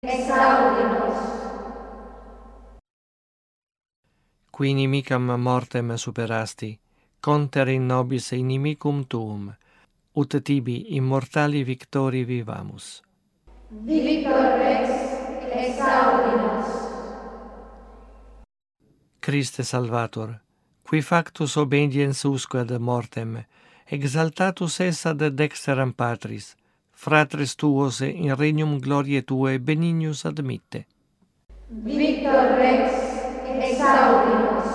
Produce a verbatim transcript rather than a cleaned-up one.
exaudi nos. Qui inimicam mortem superasti, conter in nobis inimicum tuum, ut tibi immortali victori vivamus. Victor Rex, exaudi nos. Christe Salvator, qui factus obediens usque ad mortem, exaltatus es ad dexteram Patris, fratres tuos in regnum gloriae Tuae benignus admitte. Victor Rex, exaudi nos.